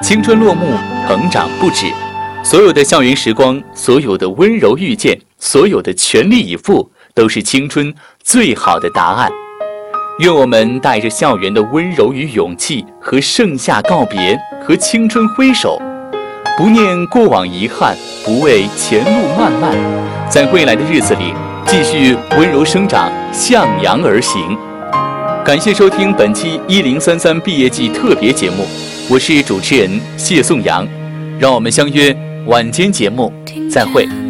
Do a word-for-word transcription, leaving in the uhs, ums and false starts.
青春落幕，成长不止。所有的校园时光，所有的温柔遇见，所有的全力以赴，都是青春最好的答案。愿我们带着校园的温柔与勇气，和盛夏告别，和青春挥手，不念过往遗憾，不畏前路漫漫，在未来的日子里继续温柔生长，向阳而行。感谢收听本期一零三三毕业季特别节目，我是主持人谢颂阳，让我们相约晚间节目再会。